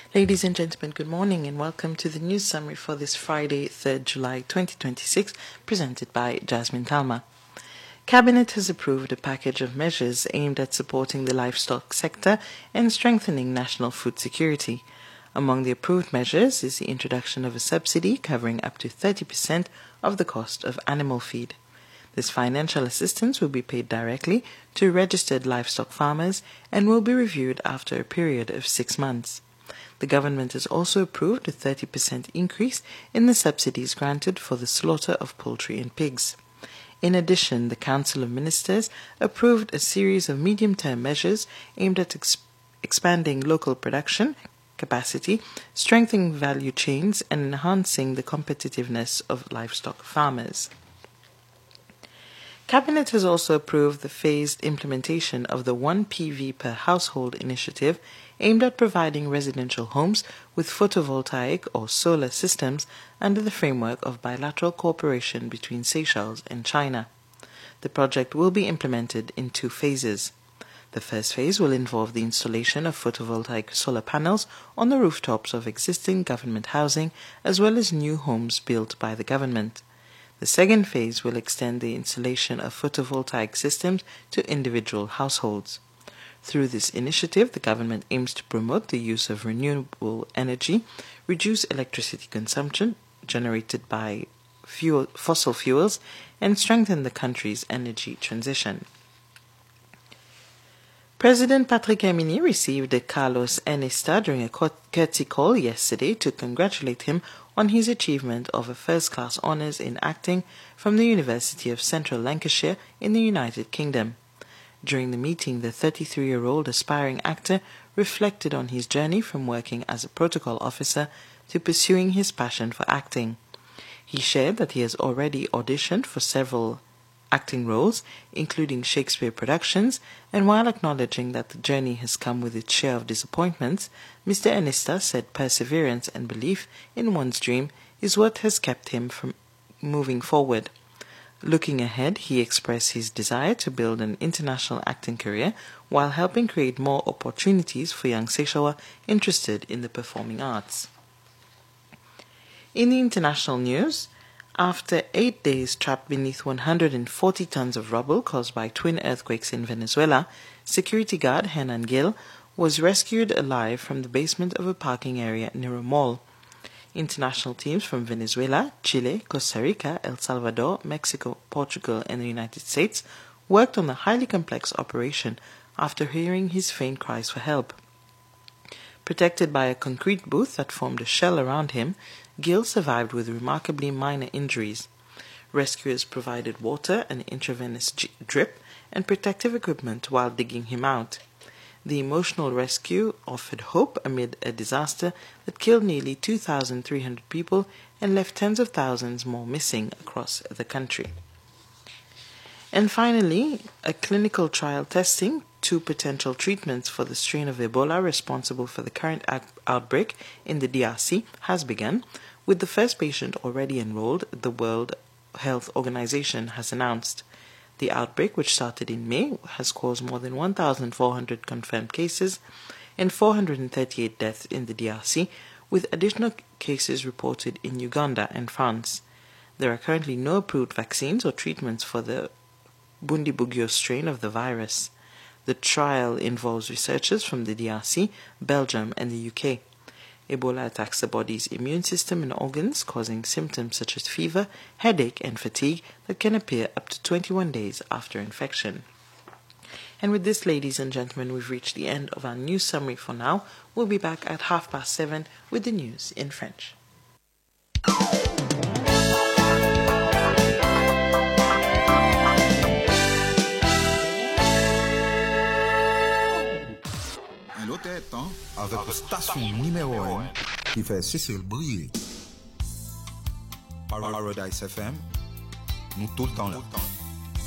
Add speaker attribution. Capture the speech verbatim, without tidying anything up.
Speaker 1: Ladies and gentlemen, good morning and welcome to the news summary for this Friday, third of July twenty twenty-six, presented by Jasmine Talma. Cabinet has approved a package of measures aimed at supporting the livestock sector and strengthening national food security. Among the approved measures is the introduction of a subsidy covering up to thirty percent of the cost of animal feed. This financial assistance will be paid directly to registered livestock farmers and will be reviewed after a period of six months. The government has also approved a thirty percent increase in the subsidies granted for the slaughter of poultry and pigs. In addition, the Council of Ministers approved a series of medium-term measures aimed at ex- expanding local production capacity, strengthening value chains, and enhancing the competitiveness of livestock farmers. Cabinet has also approved the phased implementation of the one P V per household initiative aimed at providing residential homes with photovoltaic or solar systems under the framework of bilateral cooperation between Seychelles and China. The project will be implemented in two phases. The first phase will involve the installation of photovoltaic solar panels on the rooftops of existing government housing as well as new homes built by the government. The second phase will extend the installation of photovoltaic systems to individual households. Through this initiative, the government aims to promote the use of renewable energy, reduce electricity consumption generated by fuel, fossil fuels, and strengthen the country's energy transition. President Patrick Herminy received Carlos Enesta during a courtesy call yesterday to congratulate him on his achievement of a first-class honours in acting from the University of Central Lancashire in the United Kingdom. During the meeting, the thirty-three-year-old aspiring actor reflected on his journey from working as a protocol officer to pursuing his passion for acting. He shared that he has already auditioned for several acting roles, including Shakespeare productions, and while acknowledging that the journey has come with its share of disappointments, Mister Enesta said perseverance and belief in one's dream is what has kept him from moving forward. Looking ahead, he expressed his desire to build an international acting career while helping create more opportunities for young Seychellois interested in the performing arts. In the international news, after eight days trapped beneath one hundred forty tons of rubble caused by twin earthquakes in Venezuela, security guard Hernan Gil was rescued alive from the basement of a parking area near a mall. International teams from Venezuela, Chile, Costa Rica, El Salvador, Mexico, Portugal, and the United States worked on the highly complex operation after hearing his faint cries for help. Protected by a concrete booth that formed a shell around him, Gil survived with remarkably minor injuries. Rescuers provided water, an intravenous drip, and protective equipment while digging him out. The emotional rescue offered hope amid a disaster that killed nearly two thousand three hundred people and left tens of thousands more missing across the country. And finally, a clinical trial testing two potential treatments for the strain of Ebola responsible for the current outbreak in the D R C has begun, with the first patient already enrolled, the World Health Organization has announced. The outbreak, which started in May, has caused more than one thousand four hundred confirmed cases and four hundred thirty-eight deaths in the D R C, with additional cases reported in Uganda and France. There are currently no approved vaccines or treatments for the Bundibugyo strain of the virus. The trial involves researchers from the D R C, Belgium, and the U K. Ebola attacks the body's immune system and organs, causing symptoms such as fever, headache, and fatigue that can appear up to twenty-one days after infection. And with this, ladies and gentlemen, we've reached the end of our news summary for now. We'll be back at half past seven with the news in French.
Speaker 2: Tête, hein, avec la station numéro un qui fait Cécile briller. Paradise F M, nous tout le temps là.